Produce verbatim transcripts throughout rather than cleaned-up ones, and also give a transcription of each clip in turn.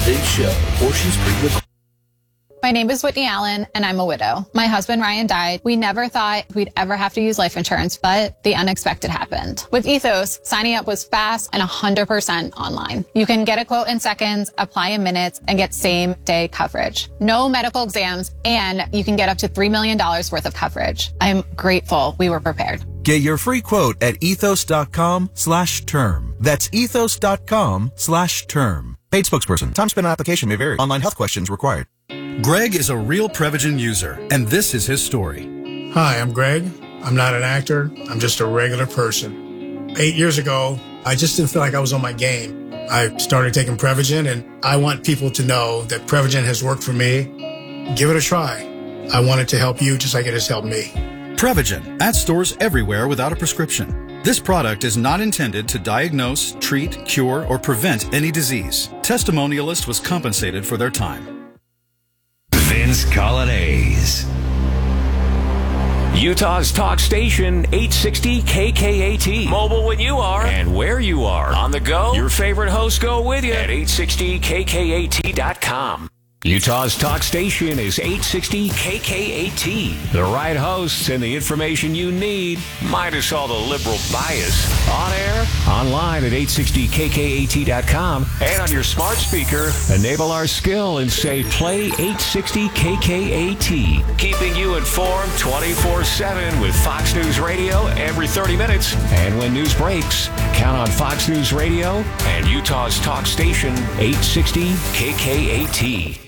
today's show. Portions pre-recorded. My name is Whitney Allen, and I'm a widow. My husband, Ryan, died. We never thought we'd ever have to use life insurance, but the unexpected happened. With Ethos, signing up was fast and one hundred percent online. You can get a quote in seconds, apply in minutes, and get same-day coverage. No medical exams, and you can get up to three million dollars worth of coverage. I'm grateful we were prepared. Get your free quote at ethos.com slash term. That's ethos.com slash term. Paid spokesperson. Time spent on application may vary. Online health questions required. Greg is a real Prevagen user, and this is his story. Hi, I'm Greg. I'm not an actor. I'm just a regular person. Eight years ago, I just didn't feel like I was on my game. I started taking Prevagen, and I want people to know that Prevagen has worked for me. Give it a try. I want it to help you just like it has helped me. Prevagen, at stores everywhere without a prescription. This product is not intended to diagnose, treat, cure, or prevent any disease. Testimonialist was compensated for their time. Vince Colonnese. Utah's talk station, eight sixty K K A T. Mobile when you are and where you are. On the go, your favorite hosts go with you at eight sixty K K A T dot com. Utah's talk station is eight sixty K K A T. The right hosts and the information you need, minus all the liberal bias. On air, online at eight sixty K K A T dot com, and on your smart speaker, enable our skill and say play eight sixty K K A T. Keeping you informed twenty-four seven with Fox News Radio every thirty minutes. And when news breaks, count on Fox News Radio and Utah's talk station, eight sixty K K A T.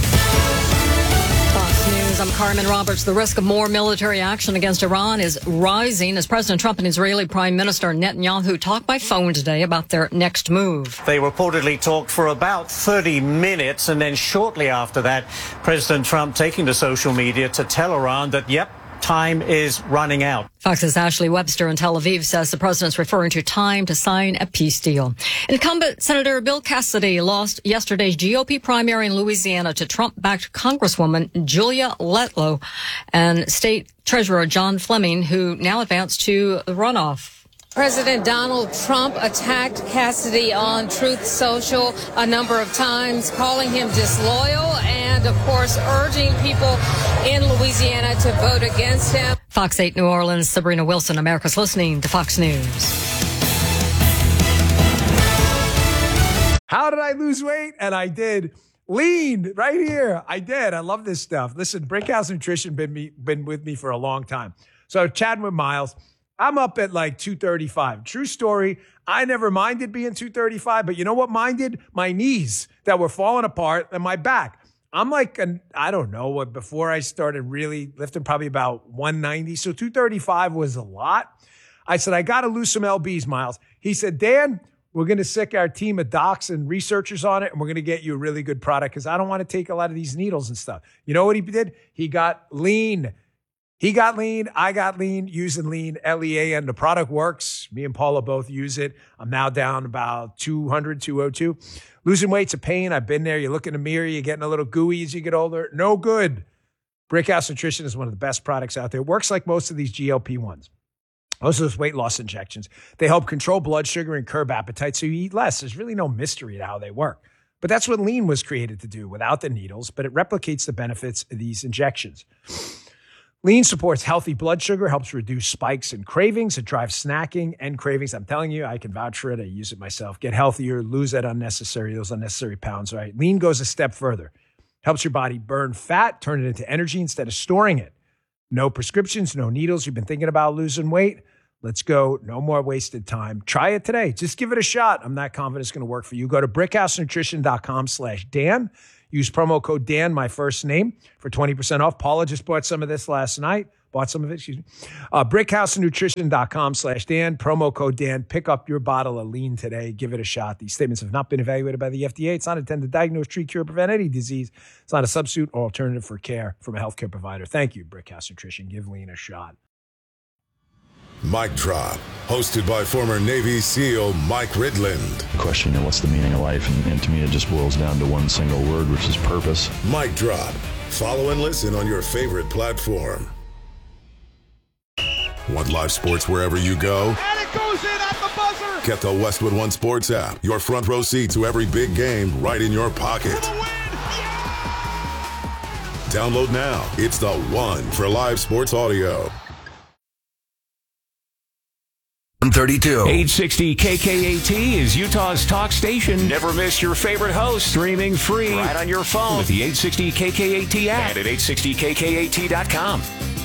News. I'm Carmen Roberts. The risk of more military action against Iran is rising as President Trump and Israeli Prime Minister Netanyahu talked by phone today about their next move. They reportedly talked for about thirty minutes, and then shortly after that, President Trump taking to social media to tell Iran that, yep, time is running out. Fox's Ashley Webster in Tel Aviv says the president's referring to time to sign a peace deal. Incumbent Senator Bill Cassidy lost yesterday's G O P primary in Louisiana to Trump-backed Congresswoman Julia Letlow and State Treasurer John Fleming, who now advanced to the runoff. President Donald Trump attacked Cassidy on Truth Social a number of times, calling him disloyal and, of course, urging people in Louisiana to vote against him. Fox eight New Orleans, Sabrina Wilson, America's listening to Fox News. How did I lose weight? And I did. Lean right here. I did. I love this stuff. Listen, Brickhouse Nutrition been me been with me for a long time. So chatting with Miles. I'm up at like two thirty-five. True story. I never minded being two thirty-five, but you know what minded? My knees that were falling apart and my back. I'm like, an, I don't know what, before I started really lifting, probably about one ninety. So two thirty-five was a lot. I said, I got to lose some L Bs, Miles. He said, Dan, we're going to sick our team of docs and researchers on it, and we're going to get you a really good product because I don't want to take a lot of these needles and stuff. You know what he did? He got lean. He got lean. I got lean using lean, L E A N. The product works. Me and Paula both use it. I'm now down about two hundred, two oh two. Losing weight's a pain. I've been there. You look in the mirror. You're getting a little gooey as you get older. No good. Brickhouse Nutrition is one of the best products out there. It works like most of these G L P ones. Most of those weight loss injections. They help control blood sugar and curb appetite so you eat less. There's really no mystery to how they work. But that's what lean was created to do without the needles, but it replicates the benefits of these injections. Lean supports healthy blood sugar, helps reduce spikes and cravings. It drives snacking and cravings. I'm telling you, I can vouch for it. I use it myself. Get healthier, lose that unnecessary, those unnecessary pounds, right? Lean goes a step further. Helps your body burn fat, turn it into energy instead of storing it. No prescriptions, no needles. You've been thinking about losing weight? Let's go. No more wasted time. Try it today. Just give it a shot. I'm not confident it's going to work for you. Go to brickhousenutrition.com slash Dan. Use promo code Dan, my first name, for twenty percent off. Paula just bought some of this last night. Bought some of it, excuse me. Uh, brickhousenutrition.com slash Dan. Promo code Dan. Pick up your bottle of lean today. Give it a shot. These statements have not been evaluated by the F D A. It's not intended to diagnose, treat, cure, prevent any disease. It's not a substitute or alternative for care from a healthcare provider. Thank you, Brickhouse Nutrition. Give lean a shot. Mic Drop, hosted by former Navy SEAL Mike Ridland. The question, you know, what's the meaning of life? And, and to me, it just boils down to one single word, which is purpose. Mic Drop. Follow and listen on your favorite platform. Want live sports wherever you go? it goes in at the buzzer. Get the Westwood One Sports app. Your front row seat to every big game right in your pocket. For the win. Download now. It's the one for live sports audio. one thirty-two. eight sixty K K A T is Utah's talk station. Never miss your favorite host. Streaming free right on your phone with the eight sixty K K A T app and at eight sixty K K A T dot com.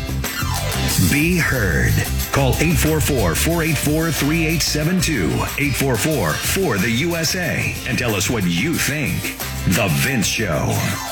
Be heard. Call eight four four, four eight four, three eight seven two, eight four four, four the U S A, and tell us what you think. The Vince Show.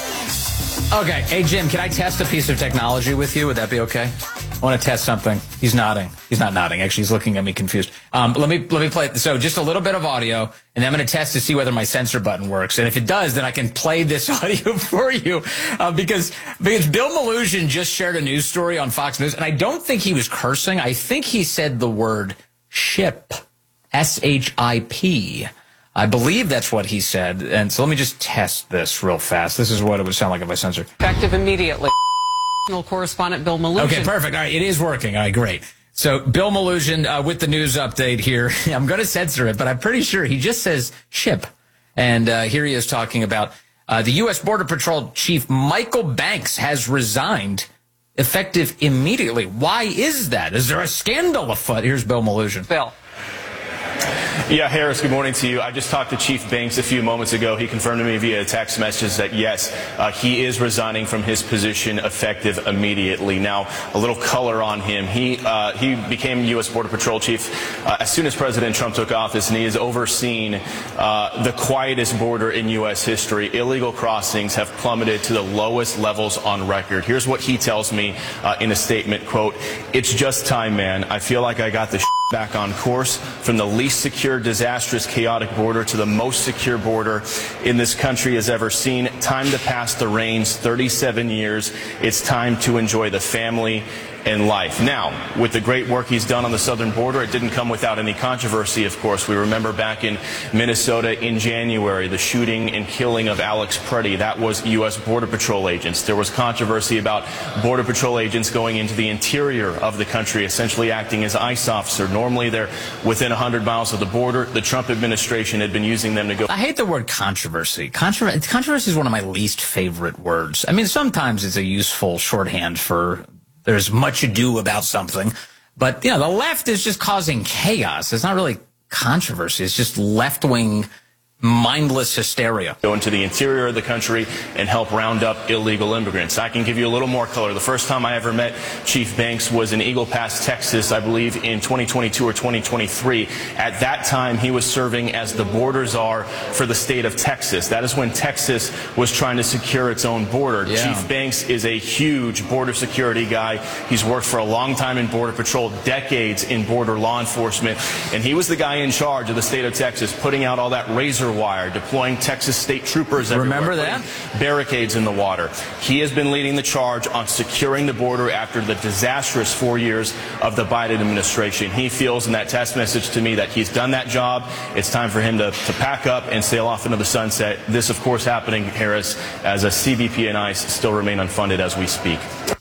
Okay. Hey, Jim, can I test a piece of technology with you? Would that be okay? I want to test something. He's nodding. He's not nodding. Actually, he's looking at me confused. Um, let me let me play. So just a little bit of audio, and then I'm going to test to see whether my censor button works. And if it does, then I can play this audio for you. Uh, because because Bill Melugin just shared a news story on Fox News, and I don't think he was cursing. I think he said the word ship, S H I P. I believe that's what he said. And so let me just test this real fast. This is what it would sound like if I censored. Effective immediately. Correspondent Bill Melugin. Okay, perfect. All right, it is working. All right, great. So Bill Melugin uh, with the news update here. I'm going to censor it, but I'm pretty sure he just says ship. And uh, here he is talking about uh, the U S Border Patrol Chief Michael Banks has resigned effective immediately. Why is that? Is there a scandal afoot? Here's Bill Melugin. Bill. Yeah, Harris, good morning to you. I just talked to Chief Banks a few moments ago. He confirmed to me via text message that, yes, uh, he is resigning from his position effective immediately. Now, a little color on him. He uh, he became U S Border Patrol Chief uh, as soon as President Trump took office, and he has overseen uh, the quietest border in U S history. Illegal crossings have plummeted to the lowest levels on record. Here's what he tells me uh, in a statement, quote, "It's just time, man. I feel like I got the back on course from the least secure, disastrous, chaotic border to the most secure border in this country has ever seen. Time to pass the reins, thirty-seven years. It's time to enjoy the family and life." Now, with the great work he's done on the southern border, it didn't come without any controversy, of course. We remember back in Minnesota in January, the shooting and killing of Alex Preddy. That was U S Border Patrol agents. There was controversy about Border Patrol agents going into the interior of the country, essentially acting as ICE officer. Normally, they're within one hundred miles of the border. The Trump administration had been using them to go. I hate the word controversy. Controver- controversy is one of my least favorite words. I mean, sometimes it's a useful shorthand for there's much ado about something. But, you know, the left is just causing chaos. It's not really controversy. It's just left-wing mindless hysteria. Go into the interior of the country and help round up illegal immigrants. I can give you a little more color. The first time I ever met Chief Banks was in Eagle Pass, Texas, I believe in twenty twenty-two or twenty twenty-three. At that time, he was serving as the border czar for the state of Texas. That is when Texas was trying to secure its own border. Yeah. Chief Banks is a huge border security guy. He's worked for a long time in Border Patrol, decades in border law enforcement, and he was the guy in charge of the state of Texas, putting out all that razor wire, deploying Texas state troopers everywhere. Remember that? Barricades in the water. He has been leading the charge on securing the border after the disastrous four years of the Biden administration. He feels in that text message to me that he's done that job. It's time for him to, to pack up and sail off into the sunset. This, of course, happening, Harris, as a C B P and ICE still remain unfunded as we speak.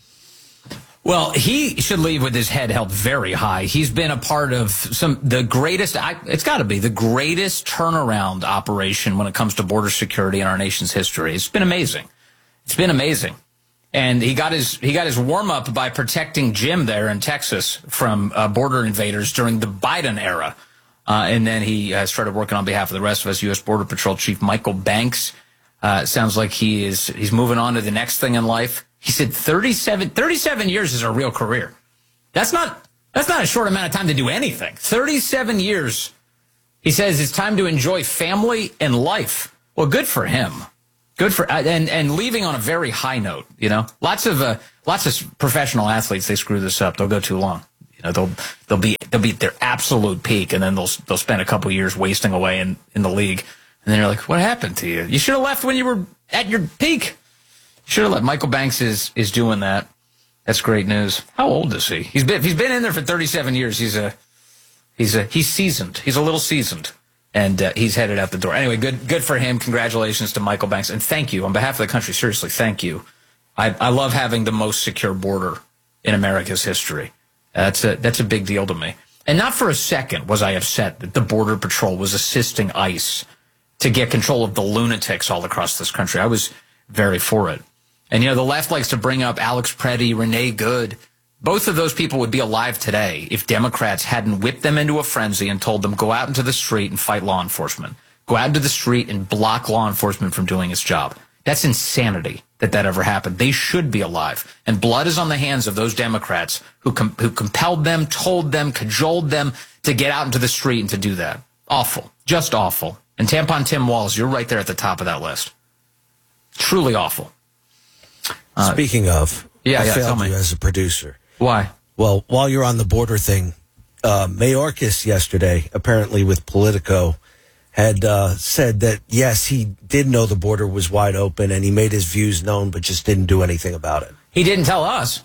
Well, he should leave with his head held very high. He's been a part of some the greatest, I, it's got to be the greatest turnaround operation when it comes to border security in our nation's history. It's been amazing. It's been amazing. And he got his he got his warm up by protecting Jim there in Texas from uh, border invaders during the Biden era. Uh, and then he uh, started working on behalf of the rest of us. U S Border Patrol Chief Michael Banks uh, sounds like he is he's moving on to the next thing in life. He said thirty-seven, thirty-seven years is a real career. That's not that's not a short amount of time to do anything. thirty-seven years. He says it's time to enjoy family and life. Well, good for him. Good for and and leaving on a very high note. You know, lots of uh, lots of professional athletes, they screw this up. They'll go too long. You know, they'll they'll be they'll be at their absolute peak, and then they'll they'll spend a couple years wasting away in in the league. And then you're like, what happened to you? You should have left when you were at your peak. Should have let. Michael Banks is is doing that. That's great news. How old is he? He's been he's been in there for thirty-seven years. He's a he's a he's seasoned. He's a little seasoned, and uh, he's headed out the door. Anyway, good good for him. Congratulations to Michael Banks, and thank you on behalf of the country. Seriously, thank you. I I love having the most secure border in America's history. That's a that's a big deal to me. And not for a second was I upset that the Border Patrol was assisting ICE to get control of the lunatics all across this country. I was very for it. And, you know, the left likes to bring up Alex Preddy, Renee Good. Both of those people would be alive today if Democrats hadn't whipped them into a frenzy and told them, go out into the street and fight law enforcement. Go out into the street and block law enforcement from doing its job. That's insanity that that ever happened. They should be alive. And blood is on the hands of those Democrats who com- who compelled them, told them, cajoled them to get out into the street and to do that. Awful. Just awful. And Tampon Tim Walz, you're right there at the top of that list. Truly awful. Uh, Speaking of, yeah, I yeah, failed tell me. you as a producer. Why? Well, while you're on the border thing, uh, Mayorkas yesterday, apparently with Politico, had uh, said that, yes, he did know the border was wide open and he made his views known, but just didn't do anything about it. He didn't tell us.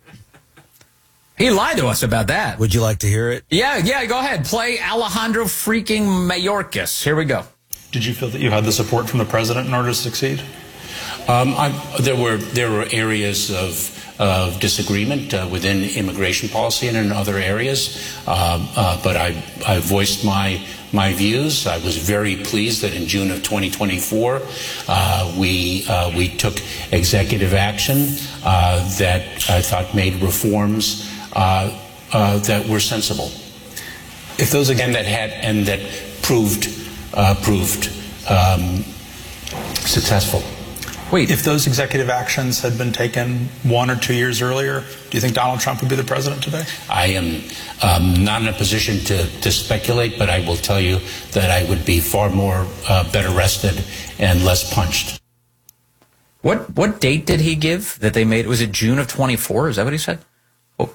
He lied to us about that. Would you like to hear it? Yeah, yeah, go ahead. Play Alejandro freaking Mayorkas. Here we go. Did you feel that you had the support from the president in order to succeed? Um, I, there were there were areas of, of disagreement uh, within immigration policy and in other areas, uh, uh, but I, I voiced my my views. I was very pleased that in June of twenty twenty-four uh, we uh, we took executive action uh, that I thought made reforms uh, uh, that were sensible. If those again and that had and that proved uh, proved um, successful. Wait, if those executive actions had been taken one or two years earlier, do you think Donald Trump would be the president today? I am um, not in a position to, to speculate, but I will tell you that I would be far more uh, better rested and less punched. What what date did he give that they made? Was it June of twenty-four? Is that what he said? Oh,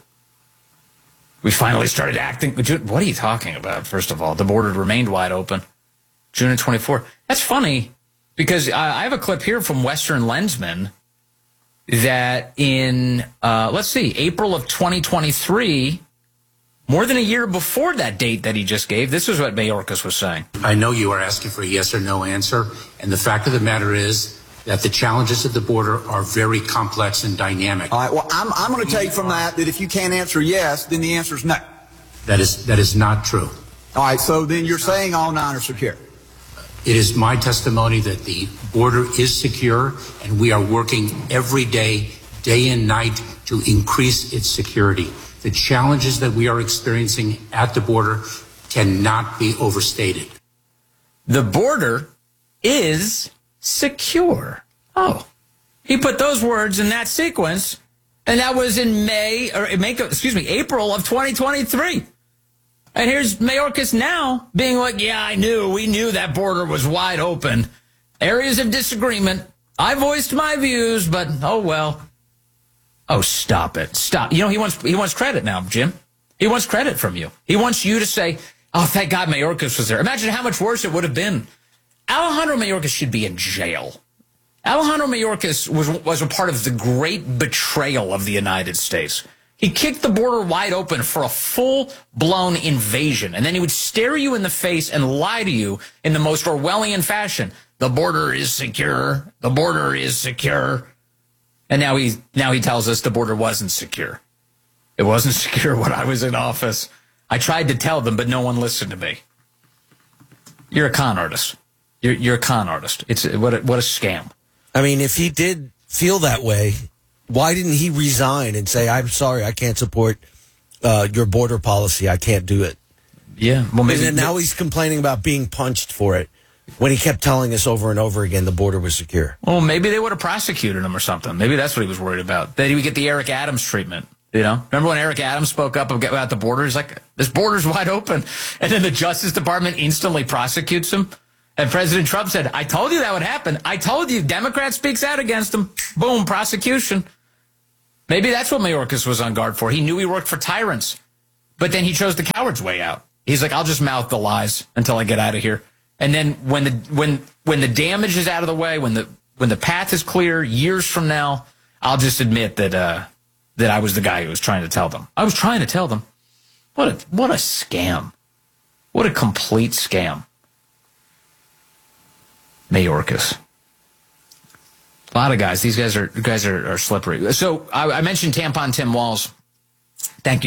we finally started acting. What are you talking about? First of all, the border remained wide open. June of twenty-four. That's funny. Because I have a clip here from Western Lensman that in, uh, let's see, April of twenty twenty-three, more than a year before that date that he just gave, this is what Mayorkas was saying. I know you are asking for a yes or no answer, and the fact of the matter is that the challenges at the border are very complex and dynamic. All right, well, I'm, I'm going to take from that that if you can't answer yes, then the answer is no. That is, that is not true. All right, so then you're saying all nine are secure. It is my testimony that the border is secure, and we are working every day, day and night, to increase its security. The challenges that we are experiencing at the border cannot be overstated. The border is secure. Oh, he put those words in that sequence, and that was in May, or excuse me, April of twenty twenty-three. And here's Mayorkas now being like, yeah, I knew. We knew that border was wide open. Areas of disagreement. I voiced my views, but oh, well. Oh, stop it. Stop. You know, he wants he wants credit now, Jim. He wants credit from you. He wants you to say, oh, thank God Mayorkas was there. Imagine how much worse it would have been. Alejandro Mayorkas should be in jail. Alejandro Mayorkas was, was a part of the great betrayal of the United States. He kicked the border wide open for a full-blown invasion, and then he would stare you in the face and lie to you in the most Orwellian fashion. The border is secure. The border is secure. And now he now he tells us the border wasn't secure. It wasn't secure when I was in office. I tried to tell them, but no one listened to me. You're a con artist. You're, you're a con artist. It's what a, what a scam. I mean, if he did feel that way, why didn't he resign and say, I'm sorry, I can't support uh, your border policy. I can't do it. Yeah. Well, maybe, and then now he's complaining about being punched for it when he kept telling us over and over again the border was secure. Well, maybe they would have prosecuted him or something. Maybe that's what he was worried about. That he would get the Eric Adams treatment. You know, remember when Eric Adams spoke up about the border? He's like, this border's wide open. And then the Justice Department instantly prosecutes him. And President Trump said, I told you that would happen. I told you, Democrat speaks out against him. Boom, prosecution. Maybe that's what Mayorkas was on guard for. He knew he worked for tyrants, but then he chose the coward's way out. He's like, I'll just mouth the lies until I get out of here. And then when the when when the damage is out of the way, when the when the path is clear, years from now, I'll just admit that uh, that I was the guy who was trying to tell them. I was trying to tell them. What a what a scam. What a complete scam. Mayorkas. A lot of guys. These guys are guys are, are slippery. So I, I mentioned Tampon Tim Walz. Thank you, Jim.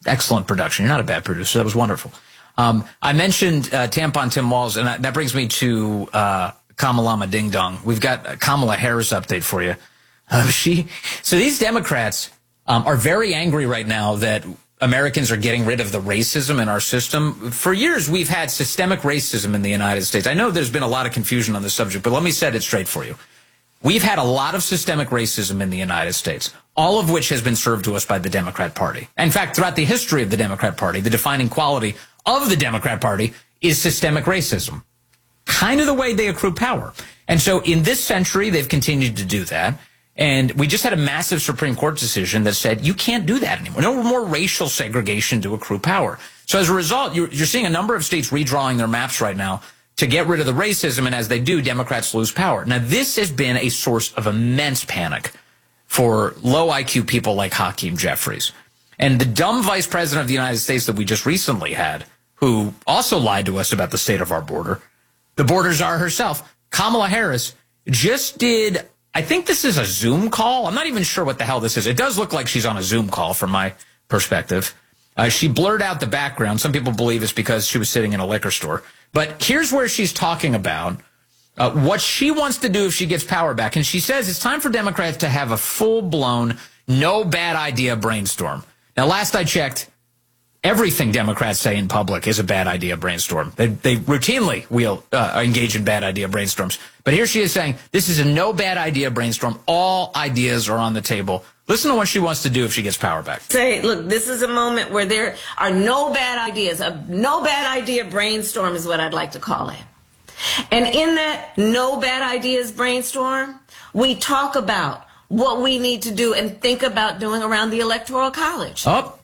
excellent production. You're not a bad producer. That was wonderful. Um, I mentioned uh, Tampon Tim Walz, and that brings me to uh, Kamalama Ding Dong. We've got a Kamala Harris update for you. Uh, she, so these Democrats um, are very angry right now that Americans are getting rid of the racism in our system. For years, we've had systemic racism in the United States. I know there's been a lot of confusion on this subject, but let me set it straight for you. We've had a lot of systemic racism in the United States, all of which has been served to us by the Democrat Party. In fact, throughout the history of the Democrat Party, the defining quality of the Democrat Party is systemic racism, kind of the way they accrue power. And so in this century, they've continued to do that. And we just had a massive Supreme Court decision that said you can't do that anymore. No more racial segregation to accrue power. So as a result, you're, you're seeing a number of states redrawing their maps right now to get rid of the racism. And as they do, Democrats lose power. Now, this has been a source of immense panic for low I Q people like Hakeem Jeffries. And the dumb vice president of the United States that we just recently had, who also lied to us about the state of our border, the border czar herself, Kamala Harris, just did, I think this is a Zoom call. I'm not even sure what the hell this is. It does look like she's on a Zoom call from my perspective. Uh, she blurred out the background. Some people believe it's because she was sitting in a liquor store. But here's where she's talking about uh, what she wants to do if she gets power back. And she says it's time for Democrats to have a full-blown, no bad idea brainstorm. Now, last I checked, everything Democrats say in public is a bad idea brainstorm. They, they routinely will uh, engage in bad idea brainstorms. But here she is saying this is a no bad idea brainstorm. All ideas are on the table. Listen to what she wants to do if she gets power back. Say, look, this is a moment where there are no bad ideas. A no bad idea brainstorm is what I'd like to call it. And in that no bad ideas brainstorm, we talk about what we need to do and think about doing around the Electoral College. Oh.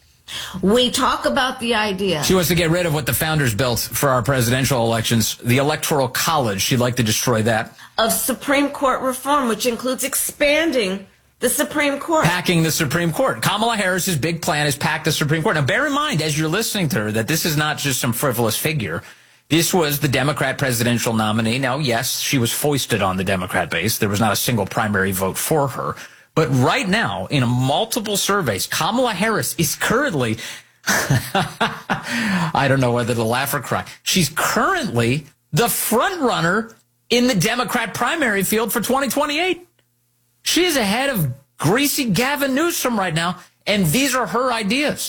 We talk about the idea. She wants to get rid of what the founders built for our presidential elections, the Electoral College. She'd like to destroy that. Of Supreme Court reform, which includes expanding the Supreme Court. Packing the Supreme Court. Kamala Harris's big plan is pack the Supreme Court. Now, bear in mind, as you're listening to her, that this is not just some frivolous figure. This was the Democrat presidential nominee. Now, yes, she was foisted on the Democrat base. There was not a single primary vote for her. But right now, in multiple surveys, Kamala Harris is currently, I don't know whether to laugh or cry, she's currently the front runner in the Democrat primary field for twenty twenty-eight. She is ahead of greasy Gavin Newsom right now, and these are her ideas.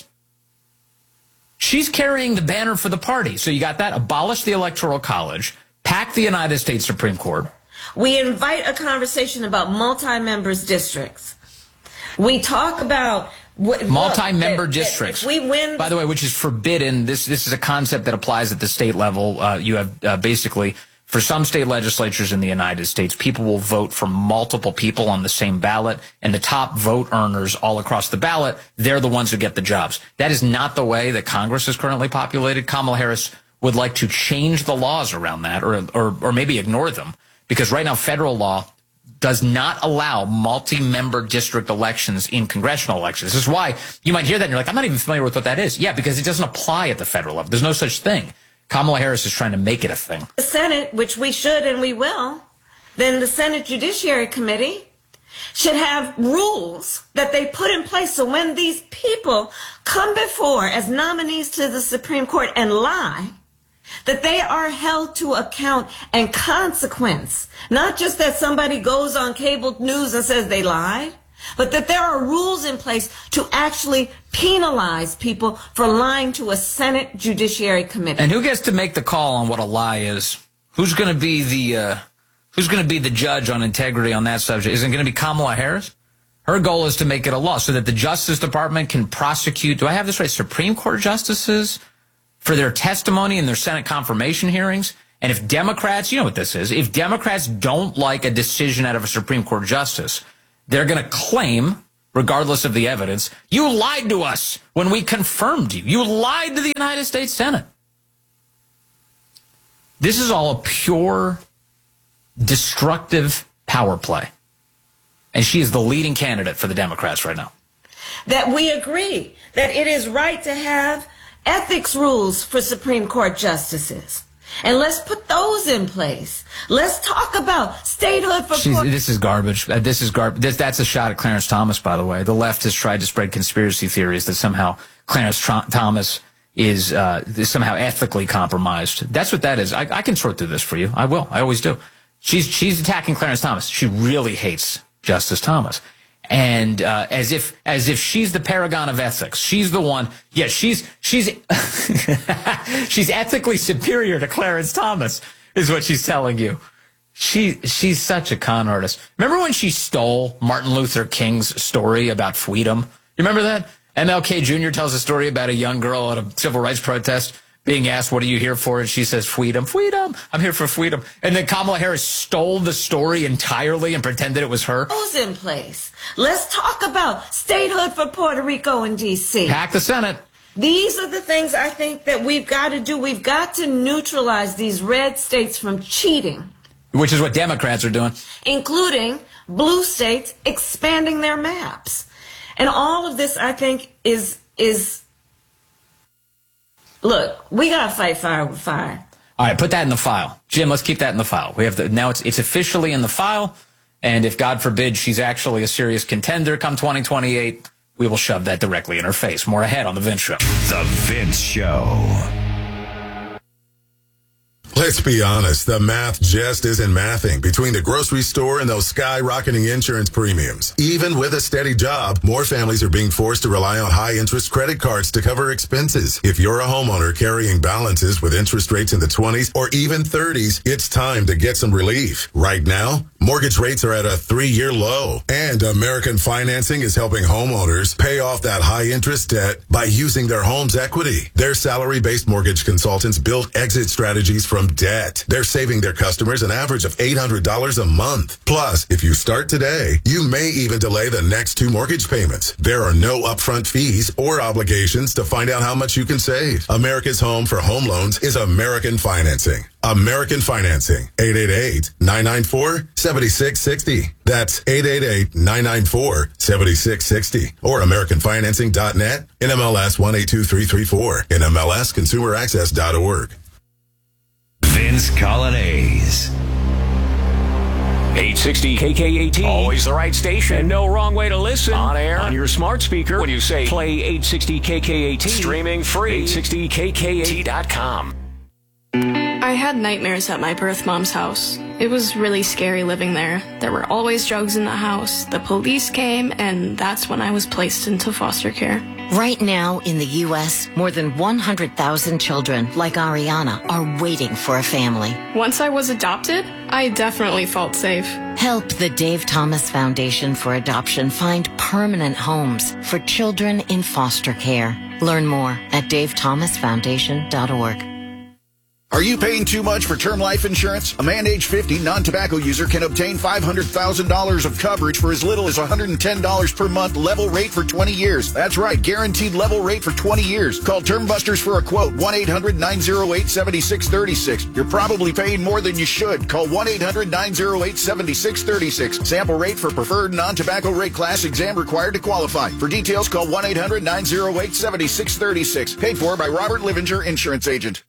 She's carrying the banner for the party. So you got that. Abolish the Electoral College, pack the United States Supreme Court. We invite a conversation about multi-members districts. We talk about what, multi-member look, districts. If we win, by the way, which is forbidden. This this is a concept that applies at the state level. Uh, you have uh, basically, for some state legislatures in the United States, people will vote for multiple people on the same ballot, and the top vote earners all across the ballot, they're the ones who get the jobs. That is not the way that Congress is currently populated. Kamala Harris would like to change the laws around that, or or, or maybe ignore them. Because right now, federal law does not allow multi-member district elections in congressional elections. This is why you might hear that and you're like, I'm not even familiar with what that is. Yeah, because it doesn't apply at the federal level. There's no such thing. Kamala Harris is trying to make it a thing. The Senate, which we should and we will, then the Senate Judiciary Committee should have rules that they put in place so when these people come before as nominees to the Supreme Court and lie, that they are held to account and consequence. Not just that somebody goes on cable news and says they lied, but that there are rules in place to actually penalize people for lying to a Senate Judiciary Committee. And who gets to make the call on what a lie is? Who's going to be the uh, who's going to be the judge on integrity on that subject? Is it going to be Kamala Harris? Her goal is to make it a law so that the Justice Department can prosecute, do I have this right, Supreme Court justices for their testimony in their Senate confirmation hearings. And if Democrats, you know what this is, if Democrats don't like a decision out of a Supreme Court justice, they're going to claim, regardless of the evidence, you lied to us when we confirmed you. You lied to the United States Senate. This is all a pure, destructive power play. And she is the leading candidate for the Democrats right now. That we agree that it is right to have ethics rules for Supreme Court justices. And let's put those in place. Let's talk about statehood for She's, poor. this is garbage. Uh, this is garbage. This, that's a shot at Clarence Thomas, by the way. The left has tried to spread conspiracy theories that somehow Clarence Tr- Thomas is, uh, is somehow ethically compromised. That's what that is. I, I can sort through this for you. I will. I always do. She's she's attacking Clarence Thomas. She really hates Justice Thomas. And uh, as if as if she's the paragon of ethics. She's the one. Yeah, she's she's she's ethically superior to Clarence Thomas, is what she's telling you. She she's such a con artist. Remember when she stole Martin Luther King's story about freedom? You remember that? M L K Junior tells a story about a young girl at a civil rights protest being asked, "What are you here for?" And she says, "Freedom, freedom. I'm here for freedom." And then Kamala Harris stole the story entirely and pretended it was her. Those in place. Let's talk about statehood for Puerto Rico and D C. Hack the Senate. These are the things I think that we've got to do. We've got to neutralize these red states from cheating. Which is what Democrats are doing. Including blue states expanding their maps. And all of this, I think, is is... Look, we got to fight fire with fire. All right, put that in the file. Jim, let's keep that in the file. We have the, now it's it's officially in the file. And if, God forbid, she's actually a serious contender come twenty twenty-eight, we will shove that directly in her face. More ahead on The Vince Show. The Vince Show. Let's be honest, the math just isn't mathing between the grocery store and those skyrocketing insurance premiums. Even with a steady job, more families are being forced to rely on high-interest credit cards to cover expenses. If you're a homeowner carrying balances with interest rates in the twenties or even thirties, it's time to get some relief. Right now, mortgage rates are at a three-year low, and American Financing is helping homeowners pay off that high-interest debt by using their home's equity. Their salary-based mortgage consultants build exit strategies from debt. They're saving their customers an average of eight hundred dollars a month. Plus, if you start today, you may even delay the next two mortgage payments. There are no upfront fees or obligations to find out how much you can save. America's home for home loans is American Financing. American Financing. eight eight eight, nine nine four, seven six six zero. That's eight eight eight, nine nine four, seven six six zero. Or American Financing dot net, N M L S one eight two three three four, N M L S consumer access dot org. Vince Coglianese. eight sixty K K A T. Always the right station. And no wrong way to listen. On air. On your smart speaker. When you say play eight sixty K K A T. Streaming free. eight sixty K K A T dot com. I had nightmares at my birth mom's house. It was really scary living there. There were always drugs in the house. The police came, and that's when I was placed into foster care. Right now in the U S, more than one hundred thousand children, like Ariana, are waiting for a family. Once I was adopted, I definitely felt safe. Help the Dave Thomas Foundation for Adoption find permanent homes for children in foster care. Learn more at dave thomas foundation dot org. Are you paying too much for term life insurance? A man age fifty non-tobacco user can obtain five hundred thousand dollars of coverage for as little as one hundred ten dollars per month, level rate for twenty years. That's right, guaranteed level rate for twenty years. Call Term Busters for a quote, one eight hundred nine oh eight seven six three six. You're probably paying more than you should. Call one eight hundred nine oh eight seven six three six. Sample rate for preferred non-tobacco rate class, exam required to qualify. For details, call one eight hundred nine oh eight seven six three six. Paid for by Robert Livinger, Insurance Agent.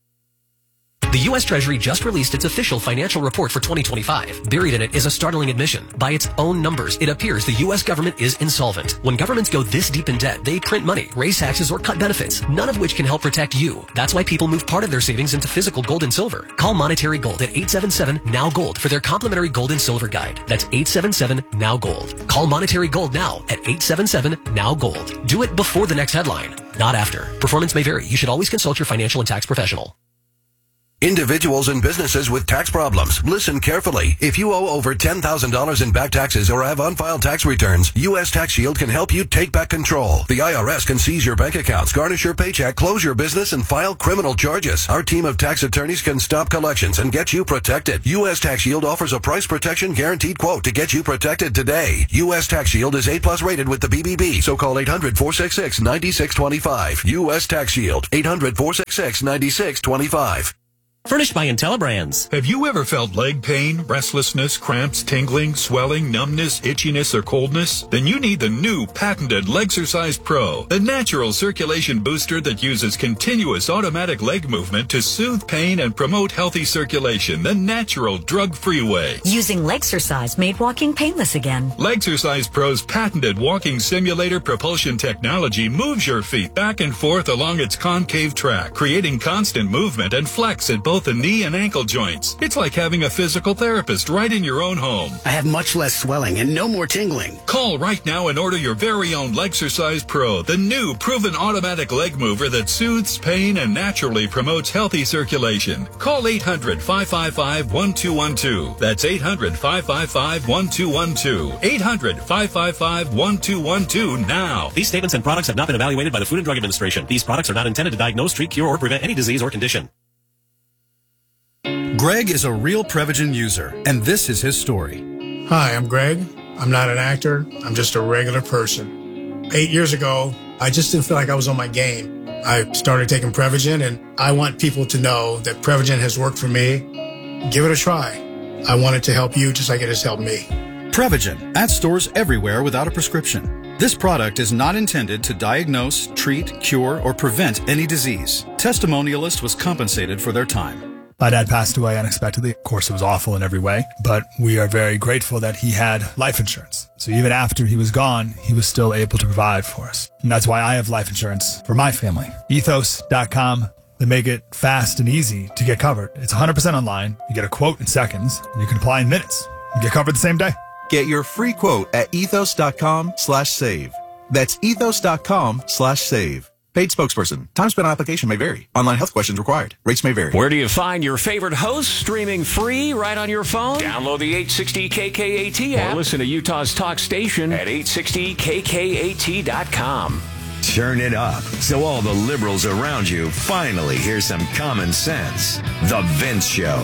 The U S Treasury just released its official financial report for twenty twenty-five. Buried in it is a startling admission. By its own numbers, it appears the U S government is insolvent. When governments go this deep in debt, they print money, raise taxes, or cut benefits, none of which can help protect you. That's why people move part of their savings into physical gold and silver. Call Monetary Gold at eight seven seven, N O W, GOLD for their complimentary gold and silver guide. That's eight seven seven, N O W, GOLD. Call Monetary Gold now at eight seven seven, N O W, GOLD. Do it before the next headline, not after. Performance may vary. You should always consult your financial and tax professional. Individuals and businesses with tax problems, listen carefully. If you owe over ten thousand dollars in back taxes or have unfiled tax returns, U S Tax Shield can help you take back control. The I R S can seize your bank accounts, garnish your paycheck, close your business, and file criminal charges. Our team of tax attorneys can stop collections and get you protected. U S Tax Shield offers a price protection guaranteed quote to get you protected today. U S Tax Shield is A plus rated with the B B B, so call eight hundred, four six six, nine six two five. U S Tax Shield, eight hundred, four six six, nine six two five. Furnished by IntelliBrands. Have you ever felt leg pain, restlessness, cramps, tingling, swelling, numbness, itchiness, or coldness? Then you need the new patented Legsercise Pro, the natural circulation booster that uses continuous automatic leg movement to soothe pain and promote healthy circulation the natural drug-free way. Using Legsercise made walking painless again. Legsercise Pro's patented walking simulator propulsion technology moves your feet back and forth along its concave track, creating constant movement and flex at both the knee and ankle joints. It's like having a physical therapist right in your own home. I have much less swelling and no more tingling. Call right now and order your very own Legsercise Pro, the new proven automatic leg mover that soothes pain and naturally promotes healthy circulation. Call eight hundred, five five five, one two one two. That's eight hundred, five five five, one two one two. eight hundred, five five five, one two one two now. These statements and products have not been evaluated by the Food and Drug Administration. These products are not intended to diagnose, treat, cure, or prevent any disease or condition. Greg is a real Prevagen user, and this is his story. Hi, I'm Greg. I'm not an actor. I'm just a regular person. Eight years ago, I just didn't feel like I was on my game. I started taking Prevagen, and I want people to know that Prevagen has worked for me. Give it a try. I want it to help you just like it has helped me. Prevagen, at stores everywhere without a prescription. This product is not intended to diagnose, treat, cure, or prevent any disease. Testimonialist was compensated for their time. My dad passed away unexpectedly. Of course, it was awful in every way, but we are very grateful that he had life insurance. So even after he was gone, he was still able to provide for us. And that's why I have life insurance for my family. ethos dot com. They make it fast and easy to get covered. It's one hundred percent online. You get a quote in seconds, and you can apply in minutes. You get covered the same day. Get your free quote at ethos dot com slash save. That's ethos dot com slash save. Paid spokesperson. Time spent on application may vary. Online health questions required. Rates may vary. Where do you find your favorite hosts? Streaming free right on your phone? Download the eight sixty K K A T app. Or listen to Utah's talk station at eight sixty K K A T dot com. Turn it up so all the liberals around you finally hear some common sense. The Vince Show.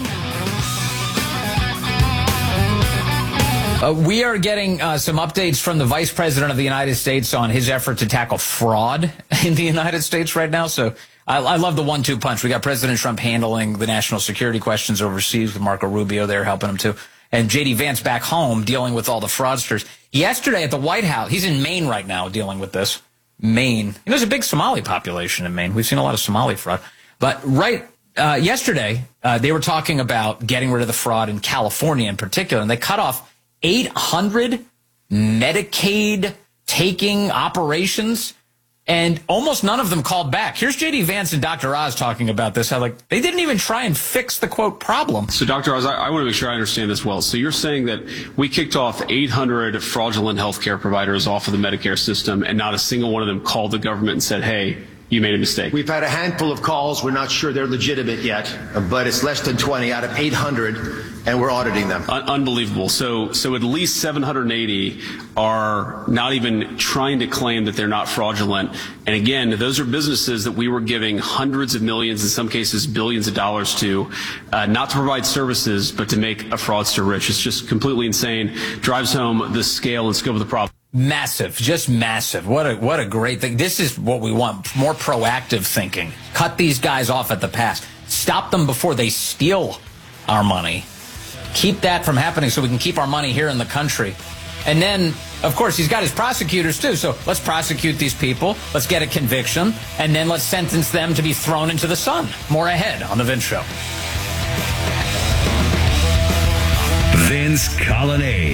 Uh, we are getting uh, some updates from the Vice President of the United States on his effort to tackle fraud in the United States right now. So I, I love the one two punch. We got President Trump handling the national security questions overseas with Marco Rubio there helping him too. And J D Vance back home dealing with all the fraudsters. Yesterday at the White House, he's in Maine right now dealing with this. Maine. You know, there's a big Somali population in Maine. We've seen a lot of Somali fraud. But right uh, yesterday, uh, they were talking about getting rid of the fraud in California in particular, and they cut off eight hundred Medicaid taking operations, and almost none of them called back. Here's J D Vance and Doctor Oz talking about this, how like they didn't even try and fix the, quote, problem. So, Doctor Oz, I, I want to make sure I understand this well. So you're saying that we kicked off eight hundred fraudulent healthcare providers off of the Medicare system, and not a single one of them called the government and said, hey, you made a mistake. We've had a handful of calls. We're not sure they're legitimate yet, but it's less than twenty out of eight hundred, and we're auditing them. Un- unbelievable. So, so at least seven hundred eighty are not even trying to claim that they're not fraudulent. And again, those are businesses that we were giving hundreds of millions, in some cases billions of dollars to, uh, not to provide services, but to make a fraudster rich. It's just completely insane. Drives home the scale and scope of the problem. Massive, just massive. What a what a great thing. This is what we want, more proactive thinking. Cut these guys off at the pass. Stop them before they steal our money. Keep that from happening so we can keep our money here in the country. And then, of course, he's got his prosecutors, too. So let's prosecute these people. Let's get a conviction. And then let's sentence them to be thrown into the sun. More ahead on The Vince Show. Vince Colonnade.